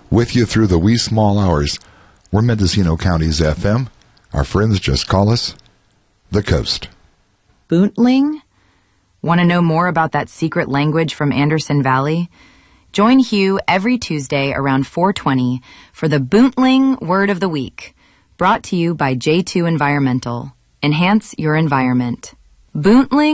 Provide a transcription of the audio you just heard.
with you through the wee small hours. We're Mendocino County's FM. Our friends just call us the Coast. Boontling? Want to know more about that secret language from Anderson Valley? Join Hugh every Tuesday around 4:20 for the Boontling Word of the Week, brought to you by J2 Environmental. Enhance your environment. Boontling